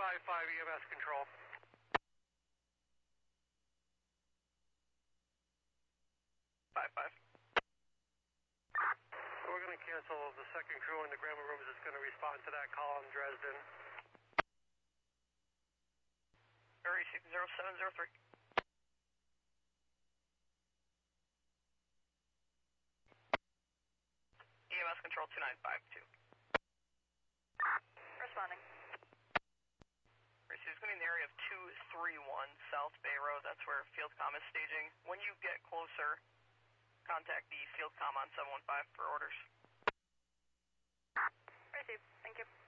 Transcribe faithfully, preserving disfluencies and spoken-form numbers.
five five E M S control. five five. We're going to cancel the second crew in the Grandma rooms that's going to respond to that call in Dresden. Area six zero seven zero three. E M S control two nine five two. Responding. It's going to be in the area of two three one South Bay Road. That's where FieldCom is staging. When you get closer, contact the FieldCom on seven one five for orders. Received. Thank you.